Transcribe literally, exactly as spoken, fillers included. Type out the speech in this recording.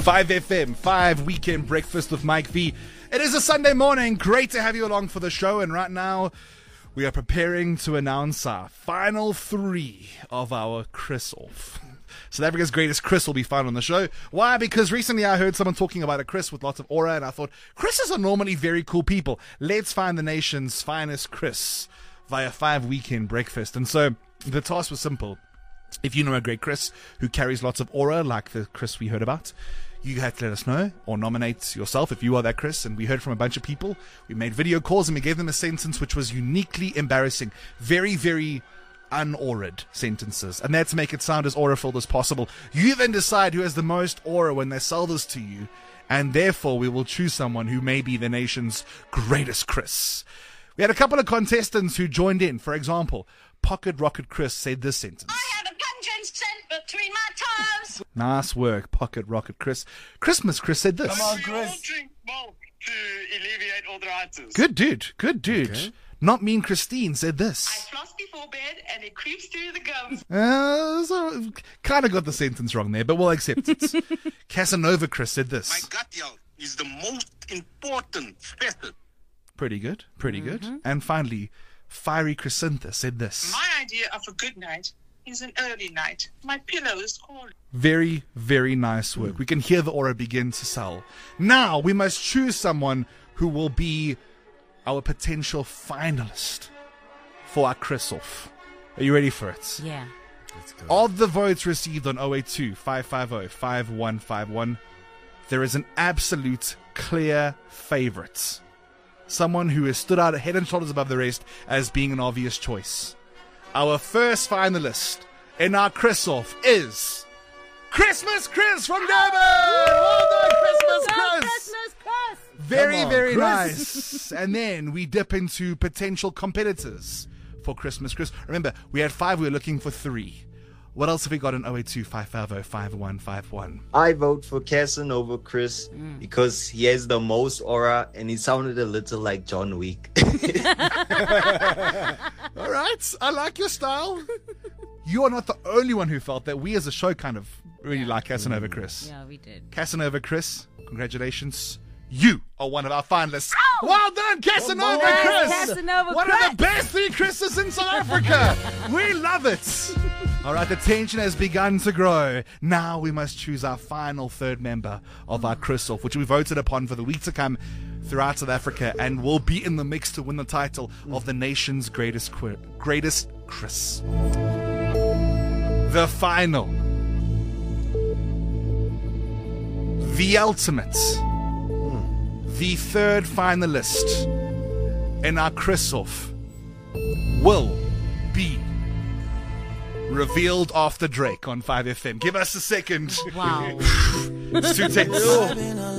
five F M, five Weekend Breakfast with Mike V. It is a Sunday morning. Great to have you along for the show. And right now, we are preparing to announce our final three of our Chris Off. South Africa's greatest Chris will be found on the show. Why? Because recently I heard someone talking about a Chris with lots of aura, and I thought, Chris's are normally very cool people. Let's find the nation's finest Chris via five Weekend Breakfast. And so the task was simple. If you know a great Chris who carries lots of aura, like the Chris we heard about, you have to let us know or nominate yourself if you are that Chris. And we heard from a bunch of people. We made video calls and we gave them a sentence which was uniquely embarrassing. Very, very un-auraed sentences. And that's to make it sound as aura-filled as possible. You then decide who has the most aura when they sell this to you. And therefore, we will choose someone who may be the nation's greatest Chris. We had a couple of contestants who joined in. For example, Pocket Rocket Chris said this sentence. I had a pungent scent between my toes. Nice work, Pocket Rocket Chris. Christmas Chris said this. Come on, We all Chris. drink milk to alleviate arthritis. Good dude, good dude. Okay. Not Mean Christine said I this. floss before bed and it creeps through the gums. Uh, so, kind of got the sentence wrong there, but we'll accept it. Casanova Chris said My this. gut health is the most important facet. Pretty good, pretty good. And finally, Fiery Chrysantha said this. My idea of a good night is an early night. My pillow is calling. Very, very nice work. We can hear the aura begin to sell. Now, we must choose someone who will be our potential finalist for our Chris Off. Are you ready for it? Yeah. Let's go. Of the votes received on oh eight two, five five oh, five one five one, there is an absolute clear favorite. Someone who has stood out head and shoulders above the rest as being an obvious choice. Our first finalist in our Chris Off is Christmas Chris from Durban! Well done, Christmas Chris! Christmas Chris! Very, Come on, very Chris. nice. And then we dip into potential competitors for Christmas Chris. Remember, we had five, we were looking for three. What else have we got in oh eight two, five five oh, five one five one? I vote for Casanova Chris because he has the most aura and he sounded a little like John Wick. All right, I like your style. You are not the only one who felt that. We as a show kind of really like Casanova Chris. Yeah, we did. Casanova Chris, congratulations. You are one of our finalists. Well done, Casanova Yes, Chris! Casanova one Chris. of the best three Chris's in South Africa. We love it. All right, the tension has begun to grow. Now we must choose our final third member of our Chris Off, which we voted upon for the week to come throughout South Africa, and will be in the mix to win the title of the nation's greatest qu- greatest Chris. The final, the ultimate, the third finalist in our Chris Off will be revealed after Drake on five F M. Give us a second. Wow. It's too tense.